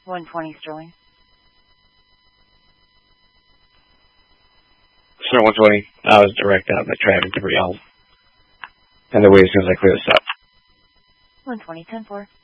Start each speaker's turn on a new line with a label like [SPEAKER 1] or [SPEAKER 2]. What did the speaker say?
[SPEAKER 1] 120 Sterling.
[SPEAKER 2] Sir, 120. I was direct out by traffic to Real. And the way as soon as I clear this up.
[SPEAKER 1] 120, 10-4.